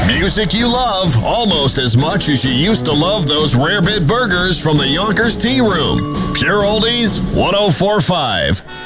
Music you love almost as much as you used to love those rare bit burgers from the Yonkers Tea Room. Pure Oldies 1045.